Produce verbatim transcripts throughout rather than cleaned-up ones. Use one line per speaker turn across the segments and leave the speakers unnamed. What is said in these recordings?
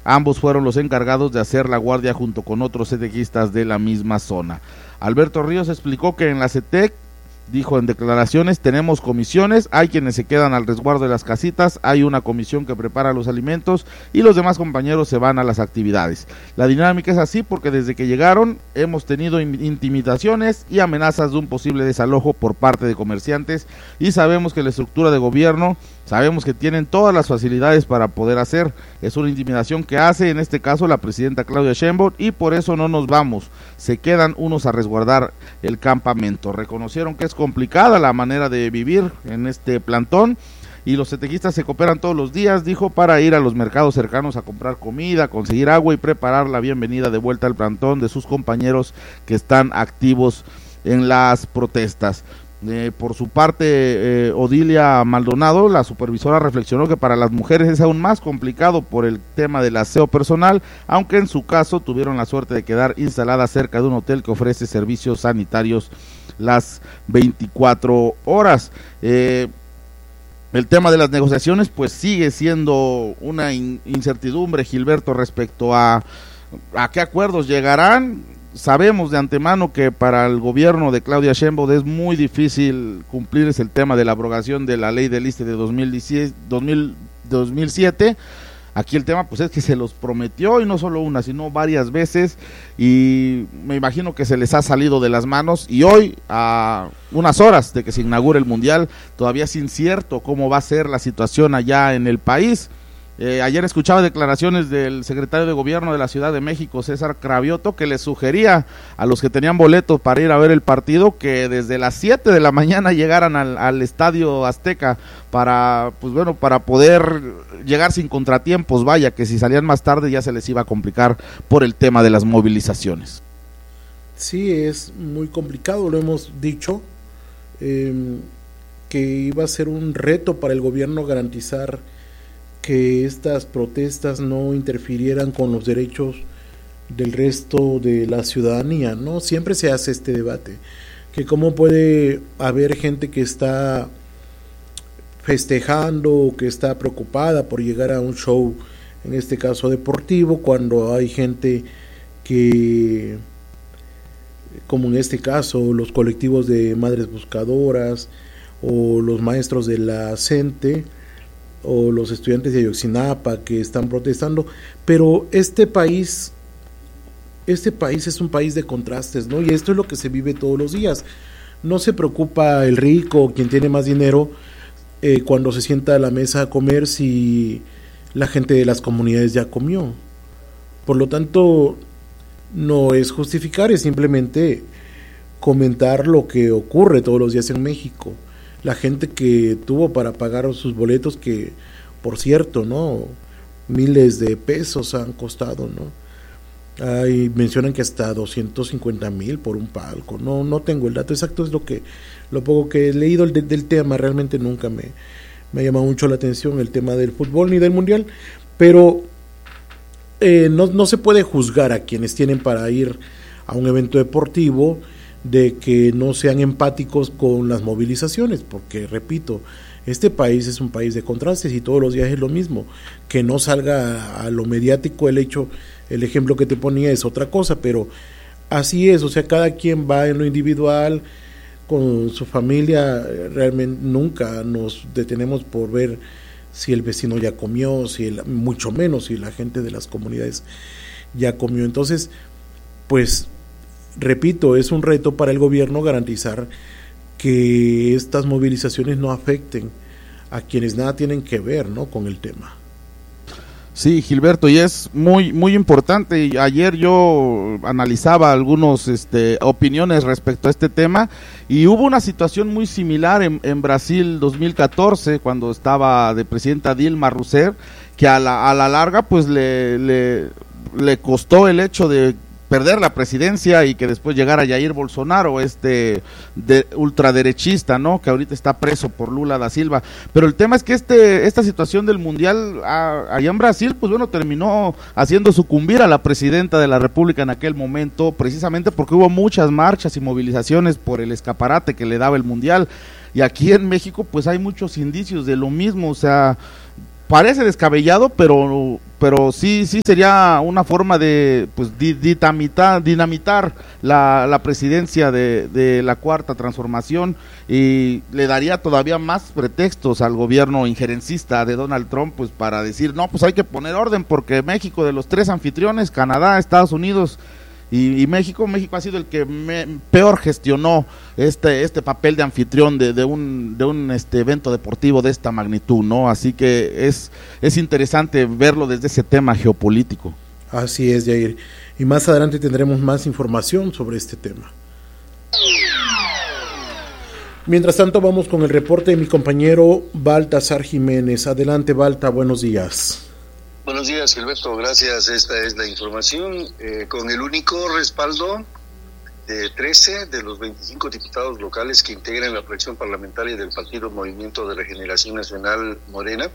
Ambos fueron los encargados de hacer la guardia junto con otros cetequistas de la misma zona. Alberto Ríos explicó que en la CETEC, dijo en declaraciones, tenemos comisiones, hay quienes se quedan al resguardo de las casitas, hay una comisión que prepara los alimentos y los demás compañeros se van a las actividades. La dinámica es así porque desde que llegaron hemos tenido intimidaciones y amenazas de un posible desalojo por parte de comerciantes y sabemos que la estructura de gobierno, sabemos que tienen todas las facilidades para poder hacer, es una intimidación que hace en este caso la presidenta Claudia Sheinbaum y por eso no nos vamos, se quedan unos a resguardar el campamento. Reconocieron que es complicada la manera de vivir en este plantón y los cetequistas se cooperan todos los días, dijo, para ir a los mercados cercanos a comprar comida, conseguir agua y preparar la bienvenida de vuelta al plantón de sus compañeros que están activos en las protestas. Eh, por su parte, eh, Odilia Maldonado, la supervisora, reflexionó que para las mujeres es aún más complicado por el tema del aseo personal, aunque en su caso tuvieron la suerte de quedar instaladas cerca de un hotel que ofrece servicios sanitarios las veinticuatro horas. Eh, el tema de las negociaciones pues sigue siendo una in- incertidumbre, Gilberto, respecto a, a qué acuerdos llegarán. Sabemos de antemano que para el gobierno de Claudia Sheinbaum es muy difícil cumplirse el tema de la abrogación de la ley del I S S S T de dos mil siete. Aquí el tema pues es que se los prometió y no solo una, sino varias veces y me imagino que se les ha salido de las manos y hoy, a unas horas de que se inaugure el Mundial, todavía es incierto cómo va a ser la situación allá en el país. Eh, ayer escuchaba declaraciones del secretario de Gobierno de la Ciudad de México, César Cravioto, que le sugería a los que tenían boletos para ir a ver el partido que desde las siete de la mañana llegaran al, al Estadio Azteca para, pues bueno, para poder llegar sin contratiempos, vaya, que si salían más tarde ya se les iba a complicar por el tema de las movilizaciones.
Sí, es muy complicado, lo hemos dicho, eh, que iba a ser un reto para el gobierno garantizar que estas protestas no interfirieran con los derechos del resto de la ciudadanía, ¿no? Siempre se hace este debate, que cómo puede haber gente que está festejando, que está preocupada por llegar a un show, en este caso deportivo, cuando hay gente que, como en este caso, los colectivos de madres buscadoras o los maestros de la CENTE, o los estudiantes de Ayotzinapa que están protestando, pero este país, este país es un país de contrastes, ¿no? Y esto es lo que se vive todos los días. No se preocupa el rico, quien tiene más dinero, eh, cuando se sienta a la mesa a comer si la gente de las comunidades ya comió. Por lo tanto, no es justificar, es simplemente comentar lo que ocurre todos los días en México. La gente que tuvo para pagar sus boletos, que por cierto, ¿no? Miles de pesos han costado, ¿no? Hay, mencionan que hasta doscientos cincuenta mil por un palco. No, no tengo el dato exacto, es lo que, lo poco que he leído del, del tema. Realmente nunca me, me ha llamado mucho la atención el tema del fútbol ni del mundial, pero eh, no, no se puede juzgar a quienes tienen para ir a un evento deportivo de que no sean empáticos con las movilizaciones, porque repito, este país es un país de contrastes y todos los días es lo mismo. Que no salga a, a lo mediático el hecho, el ejemplo que te ponía es otra cosa, pero así es, o sea, cada quien va en lo individual, con su familia. Realmente nunca nos detenemos por ver si el vecino ya comió, si el, mucho menos si la gente de las comunidades ya comió. Entonces, pues repito, es un reto para el gobierno garantizar que estas movilizaciones no afecten a quienes nada tienen que ver, ¿no?, con el tema.
Sí, Gilberto, y es muy muy importante. Ayer yo analizaba algunos este, opiniones respecto a este tema y hubo una situación muy similar en, en Brasil dos mil catorce, cuando estaba de presidenta Dilma Rousseff, que a la, a la larga pues le, le, le costó el hecho de perder la presidencia y que después llegara Jair Bolsonaro, este de, ultraderechista, ¿no?, que ahorita está preso por Lula da Silva. Pero el tema es que este esta situación del mundial a, allá en Brasil, pues bueno, terminó haciendo sucumbir a la presidenta de la República en aquel momento, precisamente porque hubo muchas marchas y movilizaciones por el escaparate que le daba el mundial. Y aquí en México pues hay muchos indicios de lo mismo, o sea, parece descabellado, pero pero sí sí sería una forma de pues dinamitar, dinamitar la, la presidencia de, de la Cuarta Transformación, y le daría todavía más pretextos al gobierno injerencista de Donald Trump, pues para decir, no, pues hay que poner orden, porque México, de los tres anfitriones, Canadá, Estados Unidos Y, y México, México ha sido el que me, peor gestionó este este papel de anfitrión de, de un de un este evento deportivo de esta magnitud, ¿no? Así que es es interesante verlo desde ese tema geopolítico.
Así es, Jair. Y más adelante tendremos más información sobre este tema. Mientras tanto, vamos con el reporte de mi compañero Baltasar Jiménez. Adelante, Balta, buenos días.
Buenos días, Gilberto, gracias. Esta es la información. Eh, con el único respaldo de trece de los veinticinco diputados locales que integran la fracción parlamentaria del Partido Movimiento de Regeneración Nacional Morena,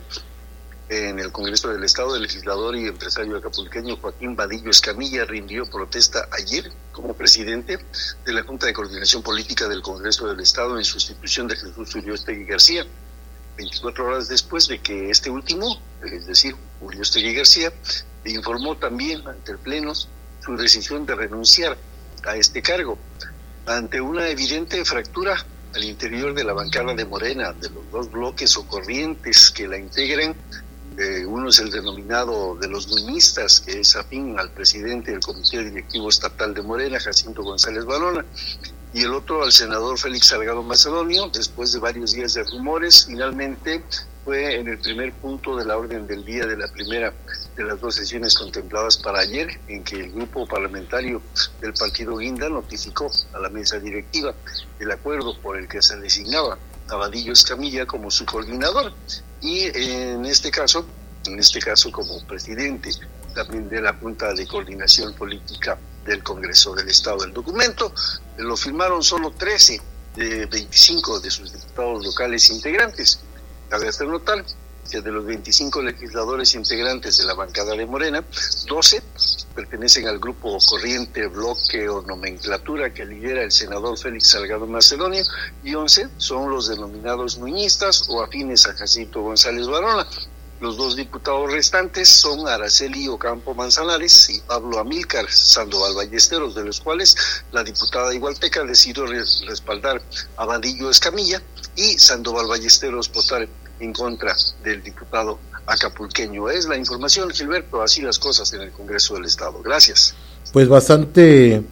en el Congreso del Estado, el legislador y empresario acapulqueño Joaquín Vadillo Escamilla rindió protesta ayer como presidente de la Junta de Coordinación Política del Congreso del Estado en sustitución de Jesús Uriostegui García, veinticuatro horas después de que este último, es decir, Uriostegui García, informó también ante el Pleno su decisión de renunciar a este cargo, ante una evidente fractura al interior de la bancada de Morena, de los dos bloques o corrientes que la integran. Eh, uno es el denominado de los nuñistas, que es afín al presidente del Comité Directivo Estatal de Morena, Jacinto González Barona, y el otro al senador Félix Salgado Macedonio. Después de varios días de rumores, finalmente fue en el primer punto de la orden del día de la primera de las dos sesiones contempladas para ayer, en que el grupo parlamentario del partido Guinda notificó a la mesa directiva el acuerdo por el que se designaba a Vadillo Escamilla como su coordinador, y en este caso, en este caso como presidente también de la Junta de Coordinación Política del Congreso del Estado. El documento lo firmaron solo trece de veinticinco de sus diputados locales integrantes. Cabe hacer notar que de los veinticinco legisladores integrantes de la bancada de Morena, doce pertenecen al grupo corriente, bloque o nomenclatura que lidera el senador Félix Salgado Macedonio, y once son los denominados nuñistas o afines a Jacinto González Barona. Los dos diputados restantes son Araceli Ocampo Manzanares y Pablo Amílcar Sandoval Ballesteros, de los cuales la diputada igualteca decidió respaldar a Vadillo Escamilla y Sandoval Ballesteros votar en contra del diputado acapulqueño. Es la información, Gilberto, así las cosas en el Congreso del Estado. Gracias.
Pues bastante,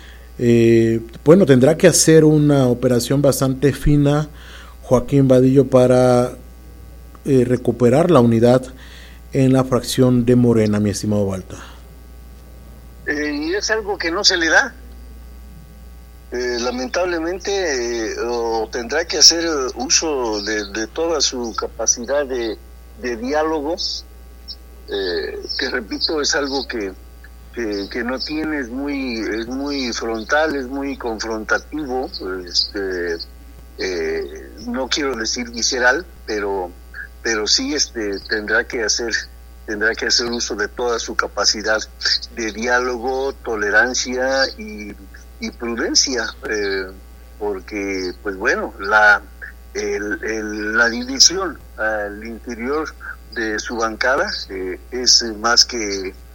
eh, bueno, tendrá que hacer una operación bastante fina Joaquín Vadillo para eh, recuperar la unidad en la fracción de Morena, mi estimado Balta.
Eh, y es algo que no se le da. Eh, lamentablemente eh, o tendrá que hacer uso de, de toda su capacidad de, de diálogo, eh, que repito, es algo que, que, que no tiene, es muy, es muy frontal, es muy confrontativo, este, eh, no quiero decir visceral, pero, pero sí este, tendrá que hacer tendrá que hacer uso de toda su capacidad de diálogo, tolerancia y y prudencia, eh, porque pues bueno, la el, el, la división al interior de su bancada eh, es más que